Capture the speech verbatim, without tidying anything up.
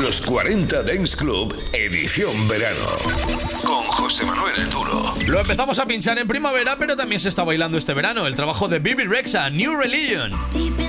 Los cuarenta Dance Club, edición verano. Con José Manuel Duro. Lo empezamos a pinchar en primavera, pero también se está bailando este verano. El trabajo de Bibi Rexha, New Religion.